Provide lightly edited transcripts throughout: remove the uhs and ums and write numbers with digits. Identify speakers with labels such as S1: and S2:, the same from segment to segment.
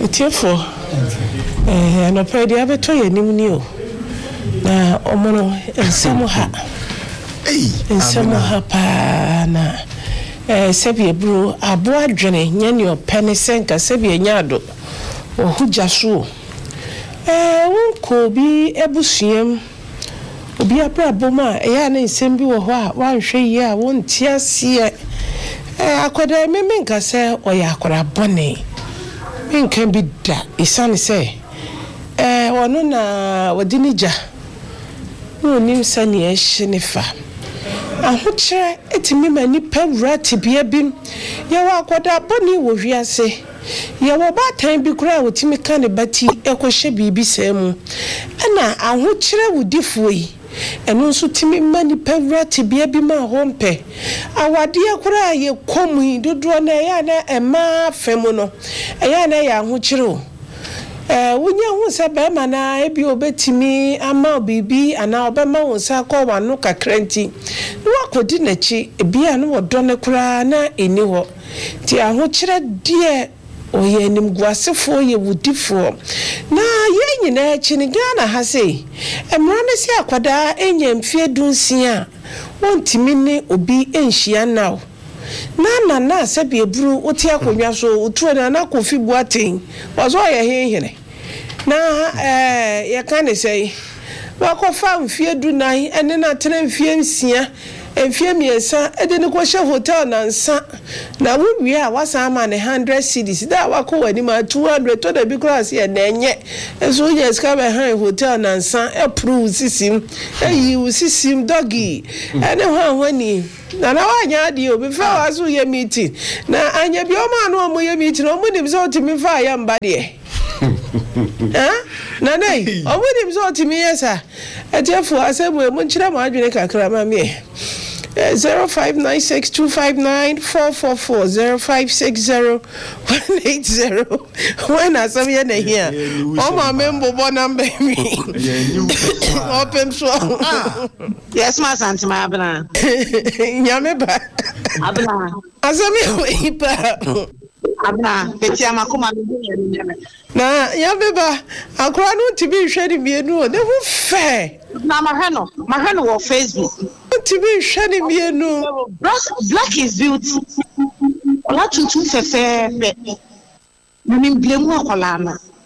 S1: Tiefo no pedi abeto ye nimni o na omono ensemo ha ensemo ha pa na sebi ebru abo adwene nyane opene senka sebi enyado ohuja so wonko bi ebusuem obi abraboma eya na nsem bi wo ho a wanhwe yi a wonti ase akoda memenka se oya akora bone menka bi da isane se wono na wadinija no nim sane ehyenefa ahokyere etimi mani pawura tibia bim ye wa akoda bone wo hwiase ye wo batan bi kura wotimi ka ne bati ekohye bibi semu ana ahokyere wudifo yi eno nso timi mani pawura tibia bi ma hompe awade kura ye komu dodo na ya na ema femu no ya na ya ahokyere wonya hu se be ma na ebi obetimi ama bibi ana obema hu se akọ wano kakranti no akodi nachi ebi anu wodo ne kura na eni ho ti ahokyere die oye nim guasefo ye wudifo na ye nyina achi ni Ghana ha sei emra ne se akwada enya mfie dunsia wontimi ne obi enhia naw na sebi ebru oti akonwa so otuo na Kofi Boateng wazo ye hehene na ye kan say wakofa mfie dunan ene na tena mfie nsia mfie miesa ede ne ko she hotel na nsa na wuwie a wasa ama ne 100 cedis da wako wani ma 200 to da bi class ye na enye eso ye ska be han hotel na nsa approve sisim eyi usisim doggy ene hwani na wanya di obi fa waso ye meeting na anya bi o ma no mo ye meeting o mo nim so timi fa ya mba de na nei o mo nim so timi yesa etefo asemu mo nchira mo adwene kakra ma me 0596259444 0560 when asam ye na here o ma membo bo number me open so
S2: yes ma santi ma abna
S1: nyame ba
S2: abna
S1: asam ye pa
S2: abna betia makoma
S1: na nyame ba akora no tibi hwede bienu o ne hu fe
S2: na mahano wo Facebook
S1: tibi hwede bienu
S2: black is beauty ola tutu fefe nimblemu akola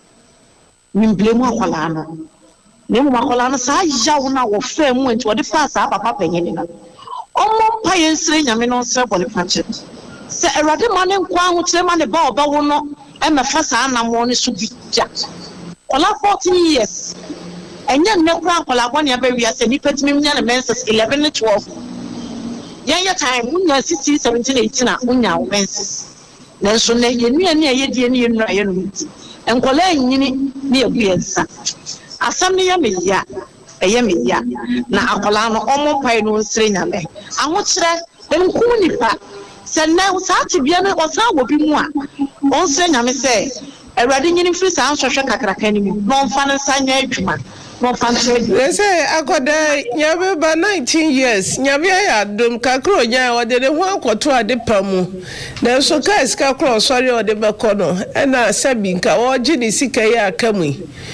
S2: no nemu makola no sa yawo na wo fe mu enti wo de fa sa papa panyeni na omo pa yensire nyame no sre bole pache se erade ma ne nkwa ho kire ma ne ba oba wo no e me fa sa na mo ne so bija ola 14 years enya ne kwa kola bone aba wi ase ni petimi nya na menses 11 to 12 ya time unya 16 17 18 unya menses na so na ye nua ne ye die ne ye nua ye no enkola nyini ne ye buensa asam ne ya meya na akola no omo pai no nsire nyame aho kire enku nipa se na usaati bia ne osa wo bi mu a onsire nyame se erade nyini firi sa anhwehwe kakraka ni mu no mfa ne sanya adwuma no fancy
S1: they say akoda nyabe ba 19 years nyabe ya dum kakro nya ode ne ho akoto ade pamu na so ka iska kro sorry ode be kono na sabi nka oji ni sika ya akamu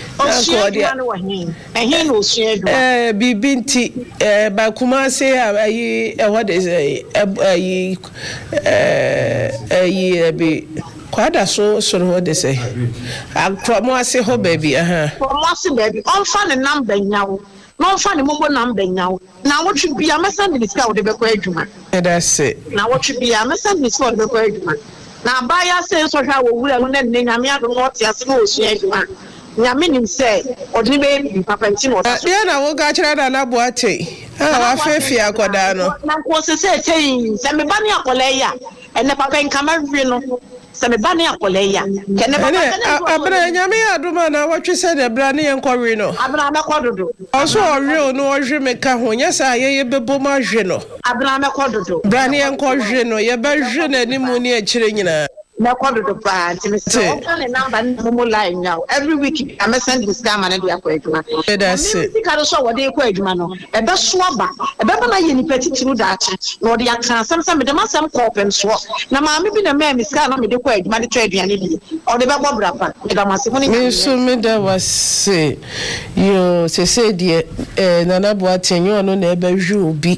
S1: bibinti ba kuma say ayi what is ayi be kwada so what they say akromo ase ho baby
S2: promo ase baby on fa ne number nyawo no fa ne mombo number nyawo na wotwe bia mesa ne sika wo de be kwa adwuma
S1: that's it
S2: na wotwe bia mesa ne sika wo de be kwa adwuma na ba ya se so hwa wo wura no ne nyame ado no te ase no osu adwuma nyame nim se odini be papa ntino so
S1: ya na wo ga kira na Boateng wa fefi akoda no
S2: na ko se teyin se me ba ne akola ya ene papa nkama wi no se me ba ne akola ya kene papa
S1: abra nyame aduma na wotwe se de bra ne yenkɔwe no
S2: abra me kododo
S1: oso ɔwe no ɔhwe me ka ho nya sa ye bebo ma hwe no
S2: abra me kododo
S1: bra ne yenkɔwe no ye ba hwe na ni mu ne akire nyina
S2: na call the brand so the number no line now every week I send this guy man dey akọ adwuma that's it ka so wo dey akọ adwuma no e be so aba e be na ye ni petitiru da ache na wo dey aka sam me dem asem kopem so na ma me bi na me miska na me dey akọ adwuma dey twa aduane bi o dey be bo brapa me da masem ni
S1: me so me da was yo se die nana bo atenyo no na e be hwe obi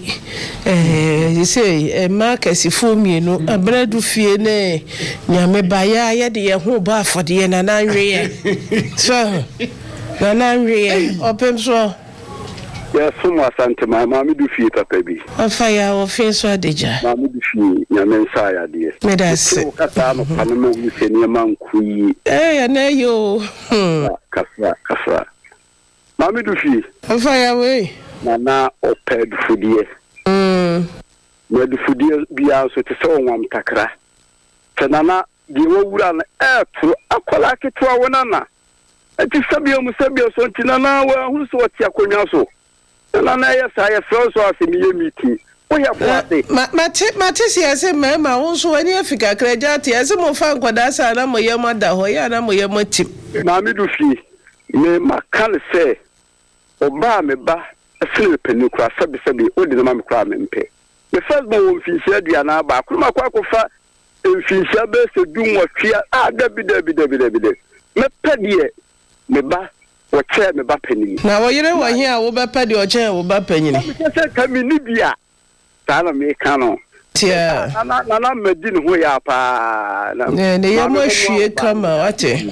S1: say mark asifo mienu abredu fie ne nyame baya ya de ho ba afode na nanwe so na nanwe opem so
S3: ya sumo asante mama mi du fie papa bi
S1: afa ya o fe so adeja
S3: mama mi du fie nyame nsa ya de
S1: me da se
S3: kata no pano no wi se ne manku
S1: ya na yo
S3: kasa mama mi du fie
S1: afa ya we
S3: na oped fudie na du fudie bia so te se onwam takra tenana di wura na etro akola ketwa wona na ati sabio musabio so tinana wa hu so ti akonwa so na ya sa ya so asemi ye miti wo ya boate
S1: mate siase mema wo so wani afika kraja te ase mo fa nkwada sa na mo ye mada ho ya na mo ye matim
S3: na mi du fi me makale se oba me ba asile penu kra sabi odi na me kra me mpe me first born wo fi sia dua na ba kuma kwa kofa mfinsia be se dum watwia dabi me pedie me ba wo che me ba panini
S1: na wo yire wo hia wo ba pedie o che wo ba panini
S3: se kamini bia tala me kano
S1: tia
S3: na medin ho ya pa
S1: ne ye mo hwie kama wate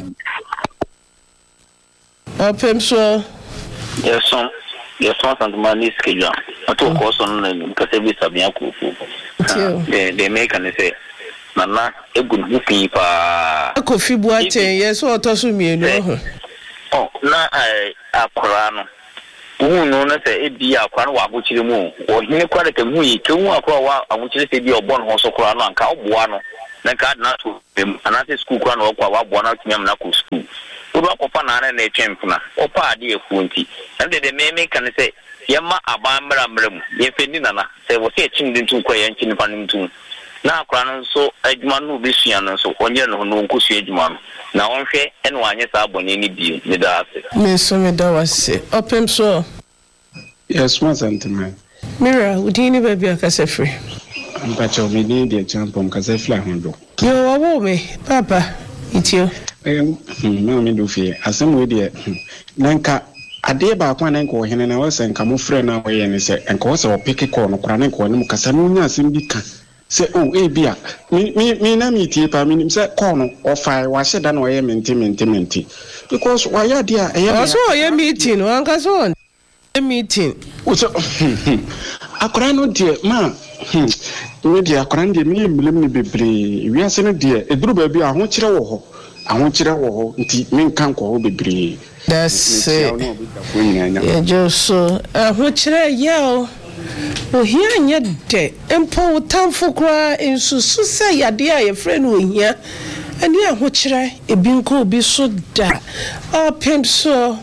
S1: opem so
S4: yes son santumani skeja ato ko so no nka se bi sabia ko de make an say nana egun hufi pa
S1: Kofi Boateng yes o to so mienu
S4: ho na akora no wu no na se ebi akora no wa bochire mu o hine kwara ke hu yi ke hu akora wa abuchire se bi obon ho so kora no anka oboa no na ka na to anate school kora no kwa wa boa na tunyam na ko school odo akofa na na etwemfuna opa ade efu nti na de me kan se yema abamra mram ye fendi nana se wo se chimde ntu kwa ye nchi nipa ntu na akora no so adwuma no besua no so onye no no nkosu adwuma no na wonhwe ene wanye sa abone ni bi me da ase
S1: me so me da wase opem so
S5: yes my sentiment
S1: mira udini baby akase free
S5: mpacho me ni de champom kase fly hondo
S1: yo wawo me papa itio
S5: na me do fie asem we de nanka ade ba kwa nan ko hene na wose nka mo frɛ na we ne se nka wose o pick call no kora ne ko ne mu kasa no nya asem bi ka se bia mi na mi tie pa mi se call no o fa wa hye da na o ye menti because wa ya dia e ya
S1: so o ye meeting no anka so meeting
S5: so akora no de ma we de akora no de mi emlem ni bebre wi ase no de eduru ba bi aho kire wo ho nti mi nkan ko ho bebre
S1: that's it just so aho kire yao ohia nya de empo tamfo kra ensusu se yade a ye friend ohia ani aho kire ebi nko obi so da opem so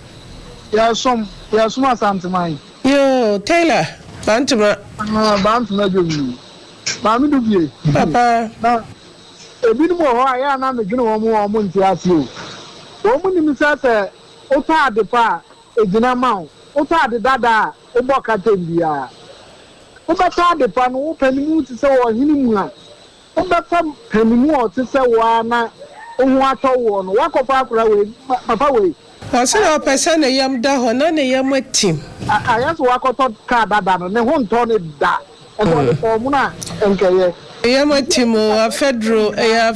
S6: ya suma santimai
S1: yo Taylor bantuma
S6: jobi mami dubie
S1: papa
S6: na ebi ni mo ho aya na me gine wo mo nti ase o mo ni mi sase o ta de pa ejina ma o ta de dada o boka tembia o ba ta de pa no o panimu ti se wo hini mu a o ba ta panimu o ti se wo na o hu ato wo no wa ko pa akura we papa we
S1: asira person na yam da ho na yam atim
S6: aya so wa ko to ka dada no ne ho nto ne da e ko mo na enkeye
S1: yam atim a fedro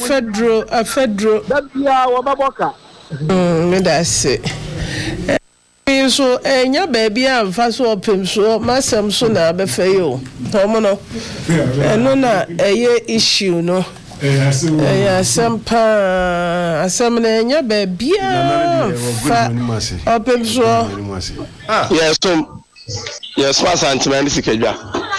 S6: da bia wo ba boka
S1: me da se so enya baby amfa so opem so masam so na be fayo homo no eno na eye issue no sampa asam na enya baby amfa opem so
S7: yes my sentiment sikejwa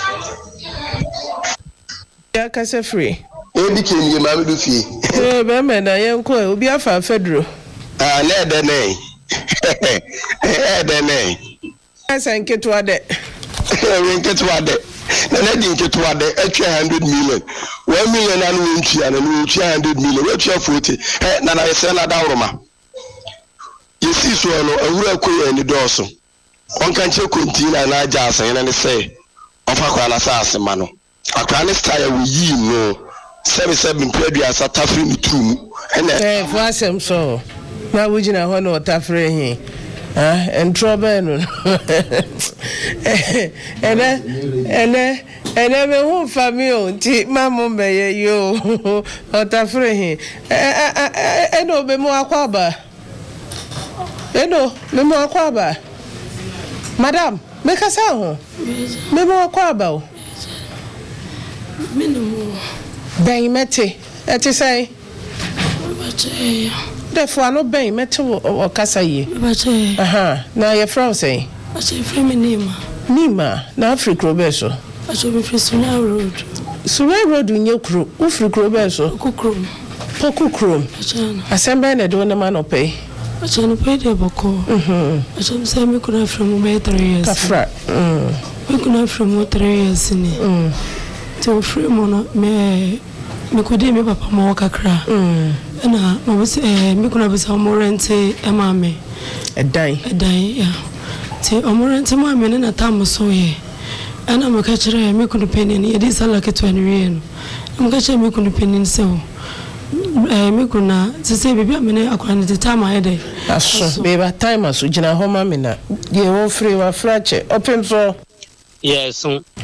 S1: ya kase free
S7: ebi kenye mami do fie
S1: be me na yenko obi afa fedro
S7: na de nei asa
S1: nketo ade
S7: nketo ade na na di nketewa de atwa 100 million 1 million na no ntua na no ntua 100 million we tua 40 na na yesa na dawroma yesi so no awura koye ni doso on kan che kontina na aja asan na ne say ofa kwa na sa asema no akwa ne style we yi no 77 pedua sa tafri ni trum ene
S1: for asem so na wujina ho no tafri hi and trouble no ene me hu family ti mamu meye yo otafre hi eno be mu akwaba madam me kasa ho me mu akwaba o
S8: me no mo
S1: ben mete eti say therefore no ben mete o kasa yi na ye from say
S8: from
S1: Nima na Africa Roberto
S8: me from
S1: Surrey Road nye kro Africa Roberto Kokukrom asembe na do na man opay
S8: achano pay de boko achano say me kuna from me 3 years
S1: Kafra
S8: me kuna from 3 years ni to free mono me kodi me papa mo kakra na mama say me kuna bisa mo rent e mama
S1: edan
S8: ya ti omorante mo amene na tam so ye ana maka kire me kunu penin ye di sala ke 20 no maka kire me kunu penin se o me kuna se bibi amene akwa ne tam ayede
S1: aso be ba time aso gina ho ma me na ye wo free wa frache open so
S9: yes